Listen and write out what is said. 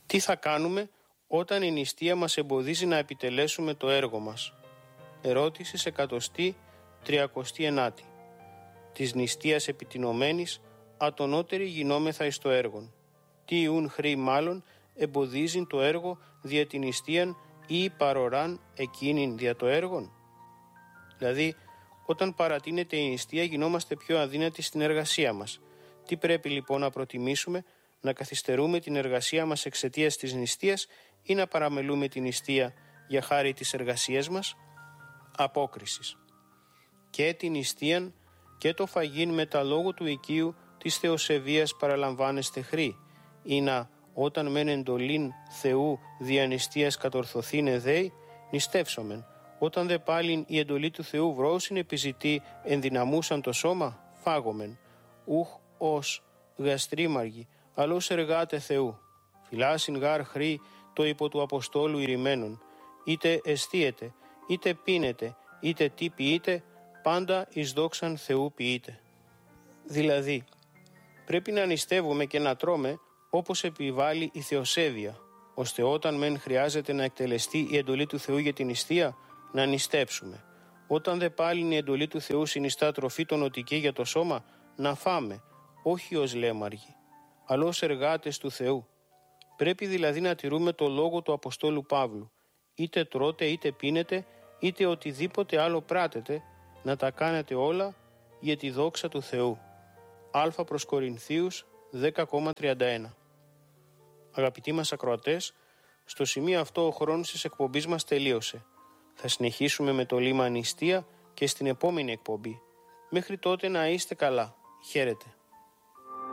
Τι θα κάνουμε όταν η νηστεία μας εμποδίζει να επιτελέσουμε το έργο μας? Ερώτηση 139. Της νηστείας επιτινωμένης, ατονότερη γινόμεθα εις το έργον. Τι ιούν χρή μάλλον εμποδίζει το έργο δια την νηστείαν ή παροράν εκείνην δια το έργον? Δηλαδή, όταν παρατείνεται η νηστεία γινόμαστε πιο αδύνατοι στην εργασία μας. Τι πρέπει λοιπόν να προτιμήσουμε, να καθυστερούμε την εργασία μας εξαιτίας της νηστείας ή να παραμελούμε την νηστεία για χάρη της εργασίας μας? Απόκρισης. Και την νηστείαν και το φαγήν με τα λόγου του οικείου της θεοσεβίας παραλαμβάνεστε χρή, ή να όταν μεν εντολήν Θεού δια νηστείας κατορθωθήν εδέη, νηστεύσομεν. Όταν δε πάλιν η εντολή του Θεού βρόσιν επιζητεί ενδυναμούσαν το σώμα, φάγομεν. Ουχ ως γαστρίμαργοι, αλλός εργάτε Θεού. Φυλάσιν γάρ χρή το υπό του Αποστόλου ηρημένων. Είτε εστίετε, είτε πίνετε, είτε τι ποιείτε, πάντα εις δόξαν Θεού ποιείτε. Δηλαδή, πρέπει να νηστεύουμε και να τρώμε όπως επιβάλλει η θεοσέβεια, ώστε όταν μεν χρειάζεται να εκτελεστεί η εντολή του Θεού για την νηστεία, να νηστέψουμε. Όταν δε πάλιν η εντολή του Θεού συνιστά τροφή των οτικέ για το σώμα, να φάμε, όχι ως λέμαργοι, αλλά ως εργάτες του Θεού. Πρέπει δηλαδή να τηρούμε το λόγο του Αποστόλου Παύλου, είτε τρώτε είτε πίνετε, είτε οτιδήποτε άλλο πράτετε, να τα κάνετε όλα για τη δόξα του Θεού. Α προς Κορινθίους 10,31. Αγαπητοί μας ακροατές, στο σημείο αυτό ο χρόνος της εκπομπής μας τελείωσε. Θα συνεχίσουμε με το λίμα νηστεία και στην επόμενη εκπομπή. Μέχρι τότε να είστε καλά. Χαίρετε.